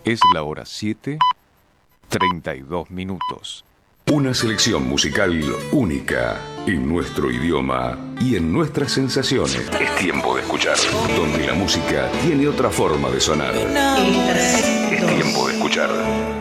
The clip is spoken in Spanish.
Es la hora 7:32. Una selección musical única en nuestro idioma y en nuestras sensaciones. Es tiempo de escuchar, donde la música tiene otra forma de sonar. Es tiempo de escuchar.